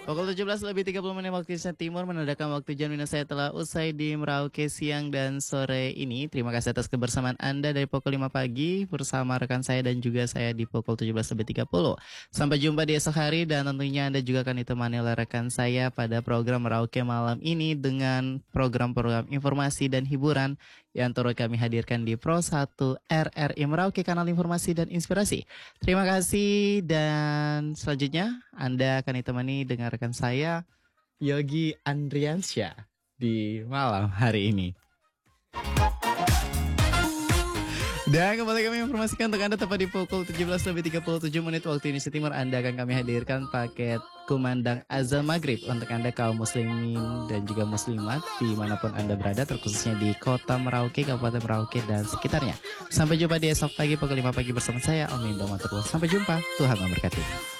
Pukul 17 lebih 30 menit waktu Indonesia Timur menandakan waktu jam minus saya telah usai di Merauke siang dan sore ini. Terima kasih atas kebersamaan Anda dari pukul 5 pagi bersama rekan saya dan juga saya di pukul 17 lebih 30. Sampai jumpa di esok hari dan tentunya Anda juga akan ditemani oleh rekan saya pada program Merauke malam ini dengan program-program informasi dan hiburan yang turut kami hadirkan di Pro 1 RRI Merauke, kanal informasi dan inspirasi. Terima kasih dan selanjutnya Anda akan ditemani dengan rekan saya Yogi Andriansyah di malam hari ini. Dan kembali kami informasikan untuk Anda tepat di pukul 17 lebih 37 menit waktu Indonesia Timur. Anda akan kami hadirkan paket kumandang azan maghrib untuk Anda kaum muslimin dan juga muslimat dimanapun Anda berada, terkhususnya di kota Merauke, Kabupaten Merauke dan sekitarnya. Sampai jumpa di esok pagi pukul 5 pagi bersama saya Om Indo Maturul. Sampai jumpa, Tuhan memberkati.